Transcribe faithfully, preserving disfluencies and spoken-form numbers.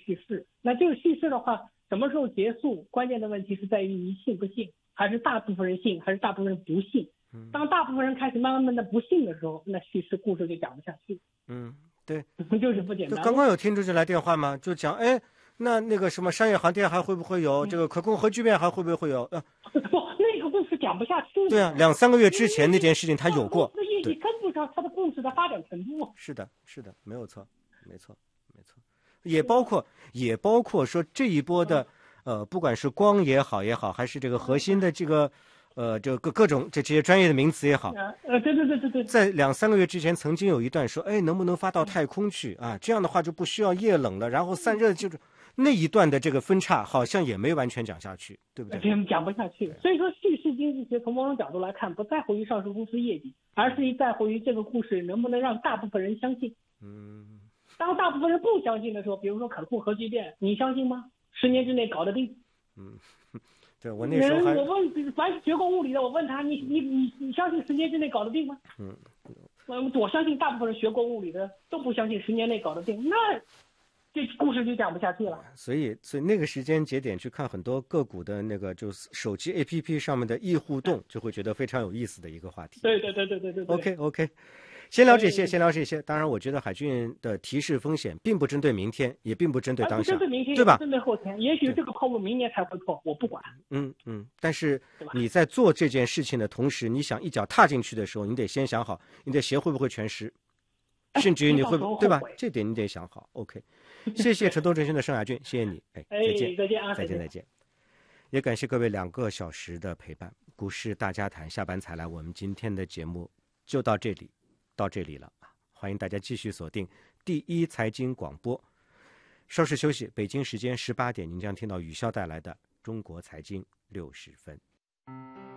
叙事。那这个叙事的话，什么时候结束？关键的问题是在于你信不信，还是大部分人信，还是大部分人不信。当大部分人开始慢慢慢的不信的时候，那叙事故事就讲不下去。 嗯，对， 就是不简单。 刚刚有听众就来电话吗？就讲，哎，那那个什么商业航天还会不会有、嗯、这个可控核聚变还会不会有？呃， 不，那个故事讲不下去。 对啊，两三个月之前那件事情他有过， 你跟不上他的故事的发展程度。 是的，是的，没有错，没错，没错。也包括也包括说这一波的，呃，不管是光也好也好，还是这个核心的这个。呃，这各各种这这些专业的名词也好， 呃，对对对对对， 在两三个月之前，曾经有一段说，哎，能不能发到太空去啊？这样的话就不需要液冷了，然后散热就是那一段的这个分叉，好像也没完全讲下去，对不对？ 讲不下去。所以说，叙事经济学从某种角度来看，不在乎于上市公司业绩，而是在乎于这个故事能不能让大部分人相信。 嗯， 当大部分人不相信的时候，比如说可控核聚变，你相信吗？十年之内搞得定？ 嗯。对，我那时候还我问凡是学过物理的，我问他，你你你你相信十年之内搞得定吗？ 嗯， 我相信大部分人学过物理的都不相信十年内搞得定，那这故事就讲不下去了。 所以，所以那个时间节点去看很多个股的那个就是手机 A P P 上面的易互动，就会觉得非常有意思的一个话题。 对对对对对对。 OK OK。先聊这些，先聊这些。当然，我觉得海军的提示风险并不针对明天，也并不针对当下， 针对明天， 对吧？ 针对后天，也许这个泡沫明年才会破，我不管。 嗯嗯。但是你在做这件事情的同时，你想一脚踏进去的时候，你得先想好，你的鞋会不会全湿，甚至于你会，对吧？这点你得想好。OK， 谢谢陈东证券的盛亚军，谢谢你。哎，再见， 再见啊， 再见，再见。也感谢各位两个小时的陪伴。股市大家谈，下班才来，我们今天的节目就到这里。到这里了，欢迎大家继续锁定第一财经广播。稍事休息，北京时间十八点，您将听到雨潇带来的中国财经六十分。